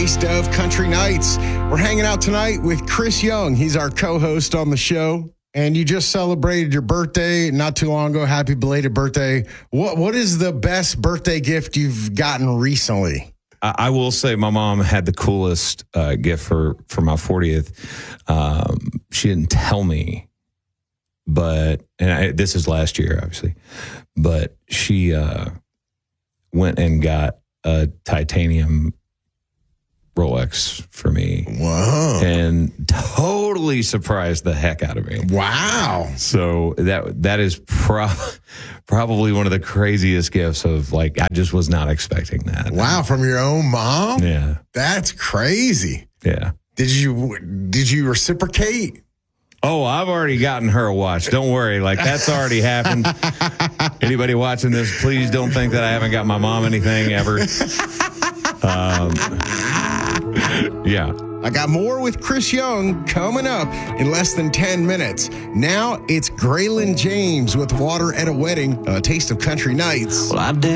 Taste of Country Nights. We're hanging out tonight with Chris Young. He's our co-host on the show. And you just celebrated your birthday not too long ago. Happy belated birthday. What is the best birthday gift you've gotten recently? I will say my mom had the coolest gift for my 40th. She didn't tell me, but this is last year, obviously. But she went and got a titanium Rolex for me. Wow. And totally surprised the heck out of me. Wow. So that is probably one of the craziest gifts of I just was not expecting that. Wow, from your own mom? Yeah. That's crazy. Yeah. Did you reciprocate? Oh, I've already gotten her a watch. Don't worry. That's already happened. Anybody watching this, please don't think that I haven't got my mom anything ever. Yeah. I got more with Chris Young coming up in less than 10 minutes. Now it's Graylin James with Water at a Wedding, a Taste of Country Nights. Well, I did.